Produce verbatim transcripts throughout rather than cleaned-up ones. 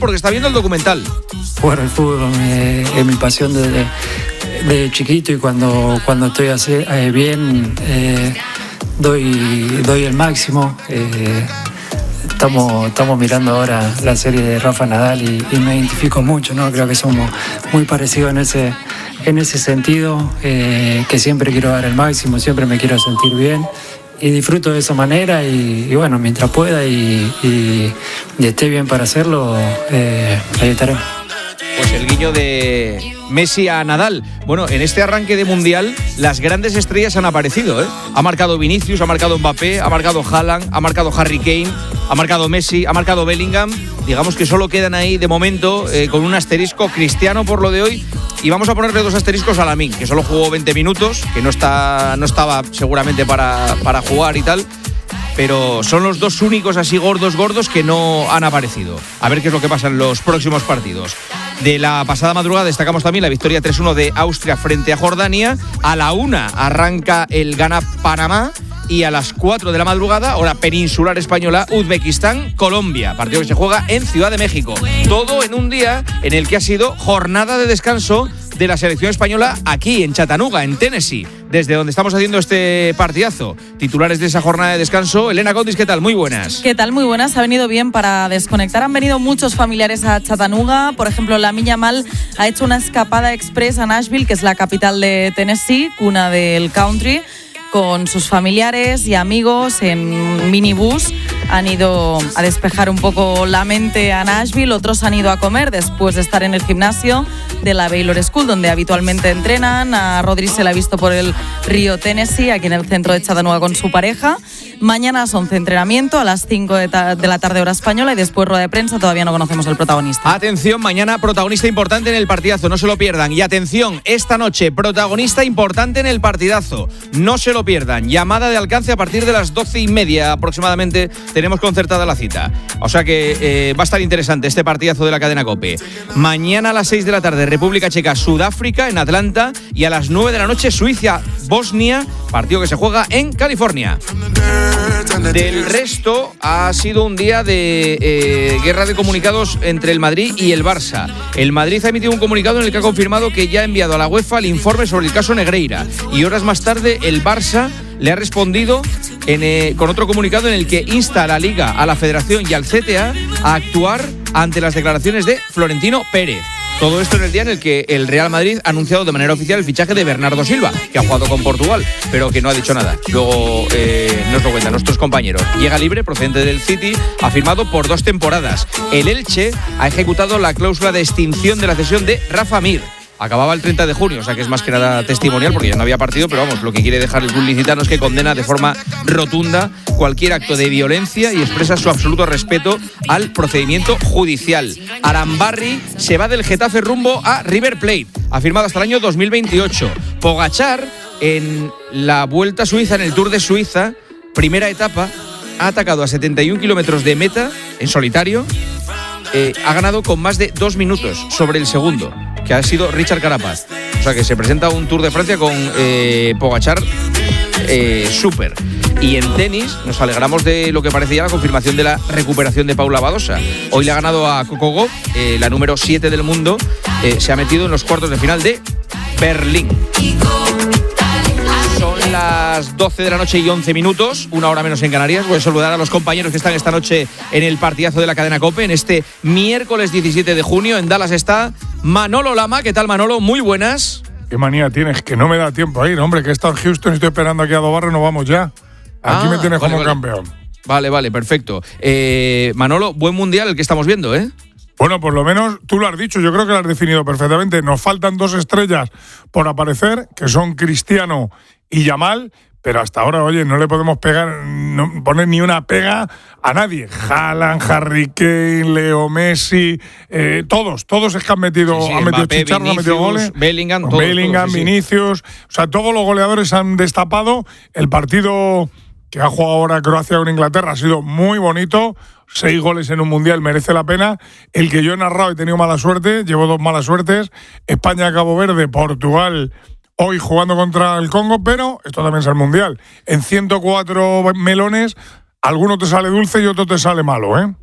porque está viendo el documental. Jugar al fútbol eh, es mi pasión desde de chiquito y cuando, cuando estoy así, eh, bien eh, doy, doy el máximo. Eh, estamos, estamos mirando ahora la serie de Rafa Nadal y, y me identifico mucho, ¿no? Creo que somos muy parecidos en ese, en ese sentido, eh, que siempre quiero dar el máximo, siempre me quiero sentir bien. Y disfruto de esa manera y, y bueno, mientras pueda y, y, y esté bien para hacerlo, eh, ahí estaré. Pues el guiño de Messi a Nadal. Bueno, en este arranque de Mundial las grandes estrellas han aparecido, ¿eh? Ha marcado Vinicius, ha marcado Mbappé, ha marcado Haaland, ha marcado Harry Kane, ha marcado Messi, ha marcado Bellingham. Digamos que solo quedan ahí de momento eh, con un asterisco Cristiano por lo de hoy. Y vamos a ponerle dos asteriscos a Lamine, que solo jugó veinte minutos, que no, está, no estaba seguramente para, para jugar y tal. Pero son los dos únicos así gordos, gordos que no han aparecido. A ver qué es lo que pasa en los próximos partidos. De la pasada madrugada destacamos también la victoria tres uno de Austria frente a Jordania. A la una arranca el Ghana-Panamá. Y a las cuatro de la madrugada, hora peninsular española, Uzbekistán-Colombia. Partido que se juega en Ciudad de México. Todo en un día en el que ha sido jornada de descanso de la selección española aquí en Chattanooga, en Tennessee, desde donde estamos haciendo este partidazo. Titulares de esa jornada de descanso. Elena Condis, ¿qué tal? Muy buenas. ¿Qué tal? Muy buenas. Ha venido bien para desconectar. Han venido muchos familiares a Chattanooga. Por ejemplo, Lamine Yamal ha hecho una escapada express a Nashville, que es la capital de Tennessee, cuna del country, con sus familiares y amigos en minibús. Han ido a despejar un poco la mente a Nashville, otros han ido a comer después de estar en el gimnasio de la Baylor School, donde habitualmente entrenan. A Rodri se la ha visto por el río Tennessee, aquí en el centro de Chattanooga con su pareja. Mañana a las once entrenamiento, a las cinco de, ta- de la tarde hora española, y después rueda de prensa. Todavía no conocemos el protagonista. Atención, mañana protagonista importante en el partidazo, no se lo pierdan. Y atención, esta noche protagonista importante en el partidazo, no se lo pierdan. Llamada de alcance a partir de las doce y media aproximadamente, tenemos concertada la cita. O sea que eh, va a estar interesante este partidazo de la cadena COPE. Mañana a las seis de la tarde, República Checa, Sudáfrica en Atlanta, y a las nueve de la noche, Suiza, Bosnia, partido que se juega en California. Del resto, ha sido un día de eh, guerra de comunicados entre el Madrid y el Barça. El Madrid ha emitido un comunicado en el que ha confirmado que ya ha enviado a la UEFA el informe sobre el caso Negreira. Y horas más tarde, el Barça le ha respondido en, eh, con otro comunicado en el que insta a la Liga, a la Federación y al C T A a actuar ante las declaraciones de Florentino Pérez. Todo esto en el día en el que el Real Madrid ha anunciado de manera oficial el fichaje de Bernardo Silva, que ha jugado con Portugal, pero que no ha dicho nada. Luego eh, nos lo cuentan nuestros compañeros. Llega libre, procedente del City, ha firmado por dos temporadas. El Elche ha ejecutado la cláusula de extinción de la cesión de Rafa Mir. Acababa el treinta de junio, o sea que es más que nada testimonial porque ya no había partido, pero vamos, lo que quiere dejar el club licitano es que condena de forma rotunda cualquier acto de violencia y expresa su absoluto respeto al procedimiento judicial. Arambarri se va del Getafe rumbo a River Plate, ha firmado hasta el año dos mil veintiocho. Pogačar, en la Vuelta a Suiza, en el Tour de Suiza, primera etapa, ha atacado a setenta y un kilómetros de meta en solitario. Eh, ha ganado con más de dos minutos sobre el segundo, que ha sido Richard Carapaz. O sea que se presenta un Tour de Francia con eh, Pogačar eh, súper. Y en tenis nos alegramos de lo que parece ya la confirmación de la recuperación de Paula Badosa. Hoy le ha ganado a Coco Gauff, eh, la número siete del mundo. Eh, se ha metido en los cuartos de final de Berlín. Son las doce de la noche y once minutos, una hora menos en Canarias. Voy a saludar a los compañeros que están esta noche en el partidazo de la cadena COPE, en este miércoles diecisiete de junio. En Dallas está Manolo Lama. ¿Qué tal, Manolo? Muy buenas. ¿Qué manía tienes? Que no me da tiempo a ir, hombre, que he estado en Houston y estoy esperando aquí a Dobarro, no vamos ya. Aquí ah, me tienes vale, como vale. campeón. Vale, vale, perfecto. Eh, Manolo, buen mundial el que estamos viendo, ¿eh? Bueno, por lo menos tú lo has dicho, yo creo que lo has definido perfectamente. Nos faltan dos estrellas por aparecer, que son Cristiano y Yamal, pero hasta ahora, oye, no le podemos pegar, no poner ni una pega a nadie. Haaland, Harry Kane, Leo Messi, eh, todos, todos es que han metido, sí, sí, han metido chicharros, han metido goles. Bellingham, todos, Bellingham, todos, sí, Vinicius, sí. O sea, todos los goleadores han destapado. El partido que ha jugado ahora Croacia con Inglaterra ha sido muy bonito. Seis goles en un mundial, merece la pena. El que yo he narrado he tenido mala suerte, llevo dos malas suertes. España, Cabo Verde, Portugal, hoy jugando contra el Congo, pero esto también es el mundial. En ciento cuatro melones, alguno te sale dulce y otro te sale malo, ¿eh?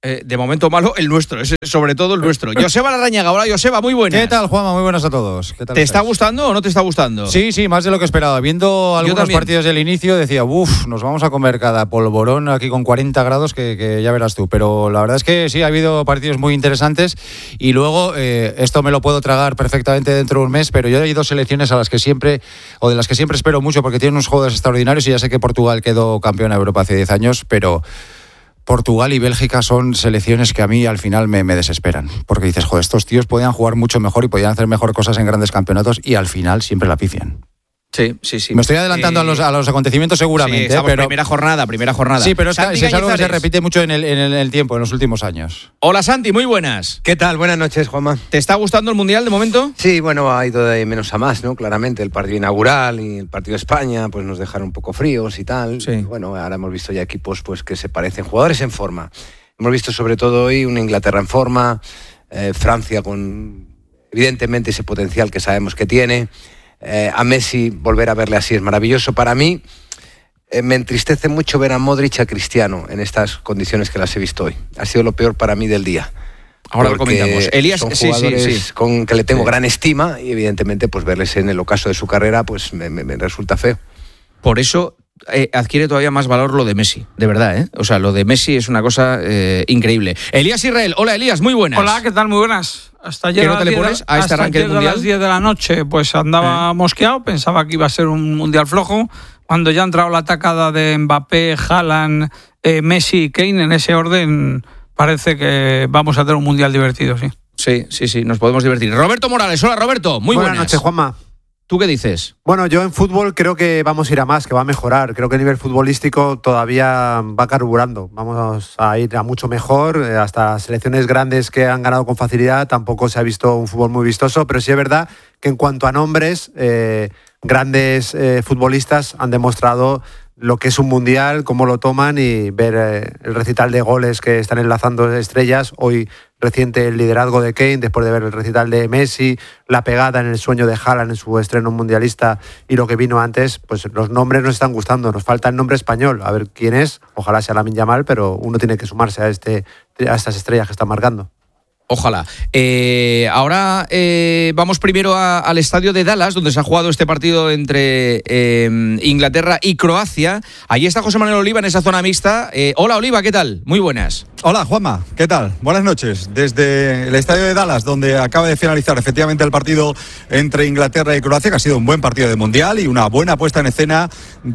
Eh, de momento malo, el nuestro, es sobre todo el nuestro. Joseba Larrañaga, hola Joseba, muy buenas. ¿Qué tal, Juanma? Muy buenas a todos. ¿Qué tal ¿Te estáis? está gustando o no te está gustando? Sí, sí, más de lo que esperaba. Viendo algunos partidos del inicio decía, uff, nos vamos a comer cada polvorón aquí con cuarenta grados que, que ya verás tú. Pero la verdad es que sí, ha habido partidos muy interesantes y luego eh, esto me lo puedo tragar perfectamente dentro de un mes, pero yo hay dos selecciones a las que siempre, o de las que siempre espero mucho porque tienen unos jugadores extraordinarios y ya sé que Portugal quedó campeón de Europa hace diez años, pero Portugal y Bélgica son selecciones que a mí al final me, me desesperan, porque dices, joder, estos tíos podían jugar mucho mejor y podían hacer mejor cosas en grandes campeonatos y al final siempre la pifian. Sí, sí, sí. Me estoy adelantando eh, a, los, a los acontecimientos seguramente. Sí, eh, pero primera jornada, primera jornada. Sí, pero es, Santi es algo que se Cañizares. repite mucho en el, en el tiempo, en los últimos años. Hola Santi, muy buenas. ¿Qué tal? Buenas noches, Juanma. ¿Te está gustando el Mundial de momento? Sí, bueno, ha ido de menos a más, ¿no? Claramente, el partido inaugural y el partido de España pues nos dejaron un poco fríos y tal. Sí. Bueno, ahora hemos visto ya equipos pues que se parecen, jugadores en forma. Hemos visto sobre todo hoy una Inglaterra en forma, eh, Francia con evidentemente ese potencial que sabemos que tiene. Eh, a Messi volver a verle así es maravilloso. Para mí eh, me entristece mucho ver a Modric y a Cristiano en estas condiciones que las he visto hoy. Ha sido lo peor para mí del día. Ahora lo comentamos. Elías, son sí, jugadores sí, sí. con que le tengo Sí. gran estima y evidentemente pues verles en el ocaso de su carrera pues me, me, me resulta feo. Por eso eh, adquiere todavía más valor lo de Messi, de verdad, ¿eh? O sea, lo de Messi es una cosa eh, increíble. Elías Israel, hola Elías, muy buenas. Hola, ¿qué tal? Muy buenas. Hasta ayer ¿Qué a nota las le diez pones de- a este hasta arranque del ayer a las Mundial? diez de la noche pues andaba ¿Eh? mosqueado, pensaba que iba a ser un Mundial flojo. Cuando ya ha entrado la tacada de Mbappé, Haaland, eh, Messi y Kane, en ese orden parece que vamos a tener un Mundial divertido, sí. Sí, sí, sí, nos podemos divertir. Roberto Morales, hola Roberto, muy buenas. Buenas noches, Juanma. ¿Tú qué dices? Bueno, yo en fútbol creo que vamos a ir a más, que va a mejorar. Creo que a nivel futbolístico todavía va carburando. Vamos a ir a mucho mejor. Eh, Hasta selecciones grandes que han ganado con facilidad tampoco se ha visto un fútbol muy vistoso, pero sí es verdad que en cuanto a nombres, eh, grandes eh, futbolistas han demostrado lo que es un mundial, cómo lo toman y ver eh, el recital de goles que están enlazando estrellas. Hoy reciente el liderazgo de Kane, después de ver el recital de Messi, la pegada en el sueño de Haaland en su estreno mundialista y lo que vino antes, pues los nombres nos están gustando. Nos falta el nombre español, a ver quién es. Ojalá sea Lamine Yamal, pero uno tiene que sumarse a, este, a estas estrellas que están marcando. Ojalá. Eh, ahora eh, vamos primero a, al estadio de Dallas, donde se ha jugado este partido entre eh, Inglaterra y Croacia. Allí está José Manuel Oliva en esa zona mixta. Eh, hola Oliva, ¿qué tal? Muy buenas. Hola Juanma, ¿qué tal? Buenas noches. Desde el estadio de Dallas, donde acaba de finalizar efectivamente el partido entre Inglaterra y Croacia, que ha sido un buen partido de Mundial y una buena puesta en escena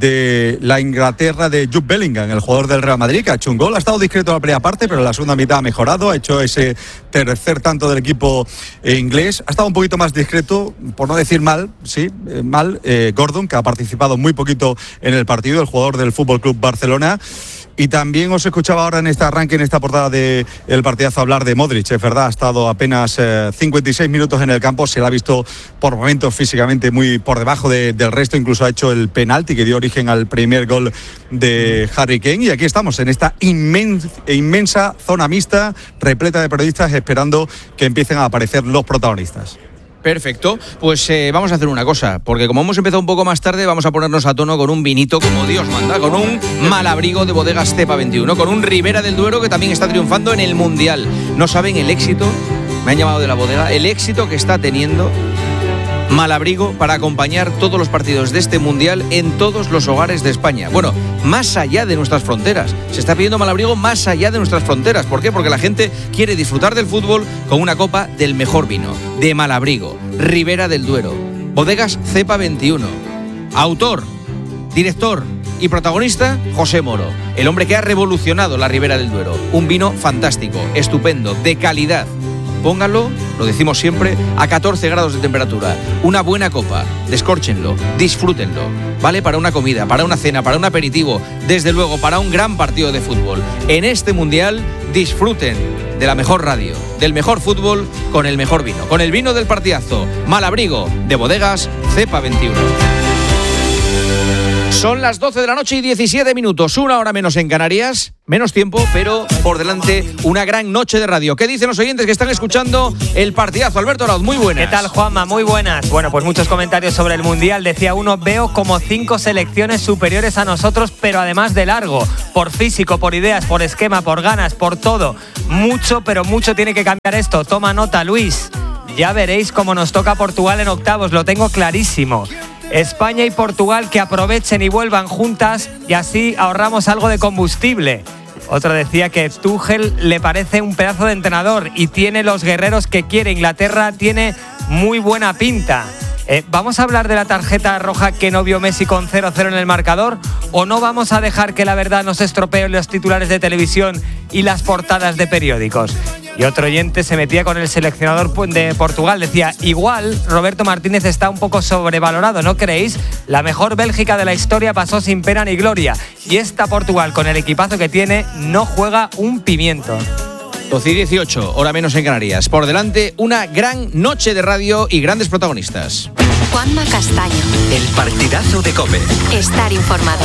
de la Inglaterra de Jude Bellingham, el jugador del Real Madrid, que ha hecho un gol. Ha estado discreto en la primera parte, pero en la segunda mitad ha mejorado, ha hecho ese tercer tanto del equipo inglés. Ha estado un poquito más discreto, por no decir mal, sí, eh, mal, eh, Gordon, que ha participado muy poquito en el partido, el jugador del F C Barcelona. Y también os escuchaba ahora en este arranque, en esta portada del partidazo, hablar de Modric. Es verdad, ha estado apenas eh, cincuenta y seis minutos en el campo, se le ha visto por momentos físicamente muy por debajo de, del resto, incluso ha hecho el penalti que dio origen al primer gol de Harry Kane. Y aquí estamos, en esta inmensa, inmensa zona mixta, repleta de periodistas, esperando que empiecen a aparecer los protagonistas. Perfecto, pues eh, vamos a hacer una cosa, porque como hemos empezado un poco más tarde, vamos a ponernos a tono con un vinito como Dios manda, con un Malabrigo de Bodegas Cepa veintiuno, con un Ribera del Duero que también está triunfando en el Mundial. No saben el éxito, me han llamado de la bodega, el éxito que está teniendo Malabrigo para acompañar todos los partidos de este Mundial en todos los hogares de España. Bueno, más allá de nuestras fronteras. Se está pidiendo Malabrigo más allá de nuestras fronteras. ¿Por qué? Porque la gente quiere disfrutar del fútbol con una copa del mejor vino, de Malabrigo, Ribera del Duero, Bodegas Cepa veintiuno. Autor, director y protagonista, José Moro, el hombre que ha revolucionado la Ribera del Duero. Un vino fantástico, estupendo, de calidad. Pónganlo, lo decimos siempre, a catorce grados de temperatura. Una buena copa, descórchenlo, disfrútenlo. Vale para una comida, para una cena, para un aperitivo, desde luego para un gran partido de fútbol. En este Mundial disfruten de la mejor radio, del mejor fútbol, con el mejor vino. Con el vino del partidazo, Malabrigo, de Bodegas Cepa veintiuno. Son las doce de la noche y diecisiete minutos, una hora menos en Canarias, menos tiempo, pero por delante una gran noche de radio. ¿Qué dicen los oyentes que están escuchando el partidazo? Alberto Arauz, muy buenas. ¿Qué tal, Juanma? Muy buenas. Bueno, pues muchos comentarios sobre el Mundial. Decía uno, veo como cinco selecciones superiores a nosotros, pero además de largo. Por físico, por ideas, por esquema, por ganas, por todo. Mucho, pero mucho tiene que cambiar esto. Toma nota, Luis. Ya veréis cómo nos toca Portugal en octavos, lo tengo clarísimo. España y Portugal que aprovechen y vuelvan juntas y así ahorramos algo de combustible. Otro decía que Tuchel le parece un pedazo de entrenador y tiene los guerreros que quiere. Inglaterra tiene muy buena pinta. Eh, ¿Vamos a hablar de la tarjeta roja que no vio Messi con cero cero en el marcador? ¿O no vamos a dejar que la verdad nos estropee los titulares de televisión y las portadas de periódicos? Y otro oyente se metía con el seleccionador de Portugal. Decía, igual Roberto Martínez está un poco sobrevalorado, ¿no creéis? La mejor Bélgica de la historia pasó sin pena ni gloria. Y esta Portugal, con el equipazo que tiene, no juega un pimiento. doce y dieciocho, hora menos en Canarias. Por delante, una gran noche de radio y grandes protagonistas. Juanma Castaño. El partidazo de COPE. Estar informado.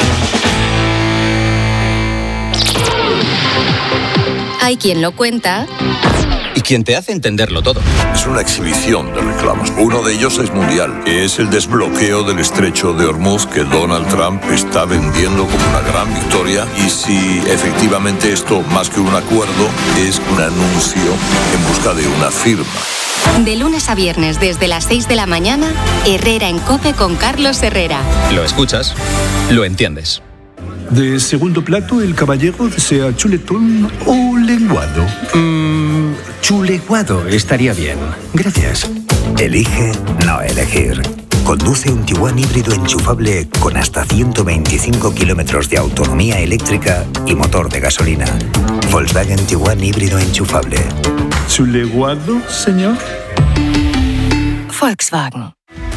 Hay quien lo cuenta y quien te hace entenderlo todo. Es una exhibición de reclamos. Uno de ellos es mundial, que es el desbloqueo del estrecho de Hormuz que Donald Trump está vendiendo como una gran victoria. Y si efectivamente esto, más que un acuerdo, es un anuncio en busca de una firma. De lunes a viernes desde las seis de la mañana, Herrera en COPE con Carlos Herrera. Lo escuchas, lo entiendes. De segundo plato, el caballero desea chuletón o lenguado. Mmm, chuleguado estaría bien. Gracias. Elige no elegir. Conduce un Tiguan híbrido enchufable con hasta ciento veinticinco kilómetros de autonomía eléctrica y motor de gasolina. Volkswagen Tiguan híbrido enchufable. ¿Chuleguado, señor? Volkswagen.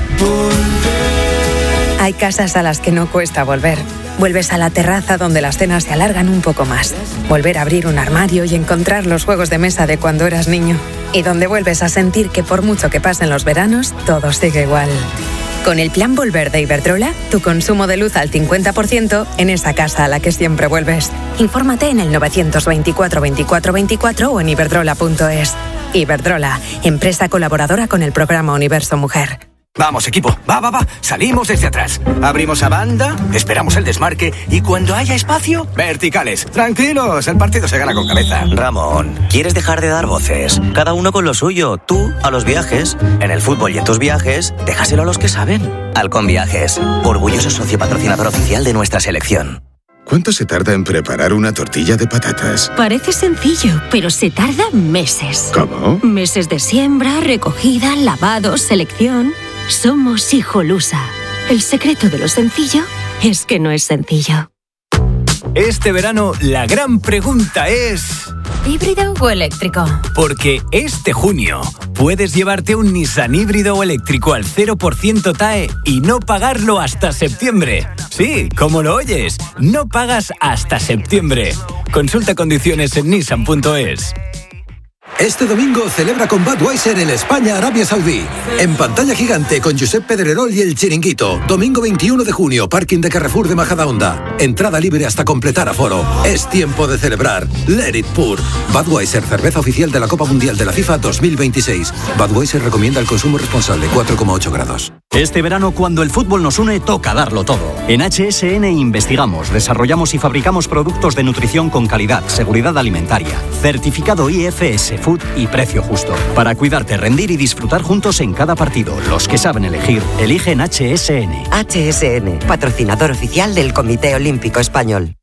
Hay casas a las que no cuesta volver. Vuelves a la terraza donde las cenas se alargan un poco más. Volver a abrir un armario y encontrar los juegos de mesa de cuando eras niño. Y donde vuelves a sentir que por mucho que pasen los veranos, todo sigue igual. Con el plan Volver de Iberdrola, tu consumo de luz al cincuenta por ciento en esa casa a la que siempre vuelves. Infórmate en el novecientos veinticuatro veinticuatro veinticuatro o en iberdrola punto es. Iberdrola, empresa colaboradora con el programa Universo Mujer. Vamos, equipo, va, va, va, salimos desde atrás. Abrimos a banda, esperamos el desmarque y cuando haya espacio, verticales. Tranquilos, el partido se gana con cabeza. Ramón, ¿quieres dejar de dar voces? Cada uno con lo suyo, tú a los viajes. En el fútbol y en tus viajes, déjaselo a los que saben. Halcón Viajes, orgulloso socio patrocinador oficial de nuestra selección. ¿Cuánto se tarda en preparar una tortilla de patatas? Parece sencillo, pero se tarda meses. ¿Cómo? Meses de siembra, recogida, lavado, selección. Somos Hijolusa. El secreto de lo sencillo es que no es sencillo. Este verano la gran pregunta es... ¿híbrido o eléctrico? Porque este junio puedes llevarte un Nissan híbrido o eléctrico al cero por ciento T A E y no pagarlo hasta septiembre. Sí, como lo oyes, no pagas hasta septiembre. Consulta condiciones en nissan punto es. Este domingo celebra con Budweiser el España-Arabia Saudí. En pantalla gigante con Josep Pedrerol y El Chiringuito. Domingo veintiuno de junio, parking de Carrefour de Majadahonda. Entrada libre hasta completar aforo. Es tiempo de celebrar. Let it pour. Budweiser, cerveza oficial de la Copa Mundial de la FIFA dos mil veintiséis. Budweiser recomienda el consumo responsable, cuatro coma ocho grados. Este verano, cuando el fútbol nos une, toca darlo todo. En H S N investigamos, desarrollamos y fabricamos productos de nutrición con calidad, seguridad alimentaria, certificado I F S, Food y precio justo. Para cuidarte, rendir y disfrutar juntos en cada partido. Los que saben elegir, eligen H S N. H S N, patrocinador oficial del Comité Olímpico Español.